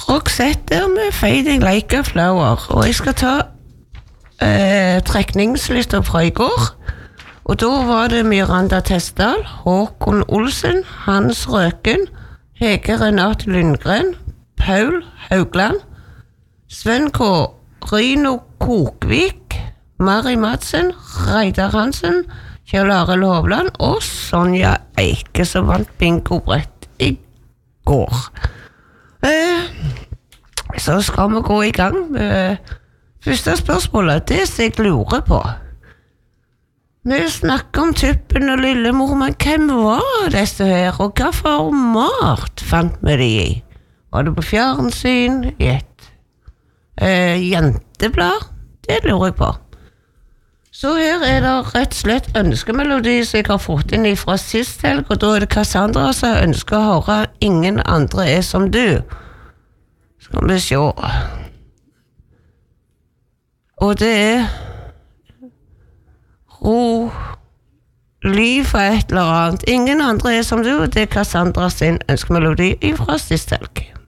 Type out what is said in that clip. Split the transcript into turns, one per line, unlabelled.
Roxette med Fading Like a Flower. Og jeg skal ta trekningslister fra i går. Og da var det Miranda Testdal, Håkon Olsen, Hans Røken, Hege Renate Lundgren, Paul Haugland, Sven K. Rino Kokvik, Mari Madsen, Reidar Hansen, Kjell Arild Hovland og Sonja Eike, som vant bingo-brett i går. Så skal vi gå i gang med første spørsmålet. Det som jeg lurer på. Vi snakker om Tuppen og Lillemor, men hvem var disse her, og hva format fant vi de i? Var det på fjernsyn, i et jenteblad? Det lurer jeg på. Så her er det rett og slett ønskemelodi som jeg har fått inn fra sist helg, og da er det Cassandra som ønsker å høre «Ingen andre er som du». Skal vi se. Og det er liv for et eller annet. Ingen andre er som du, og det er Cassandra sin ønskemelodi fra sist helg.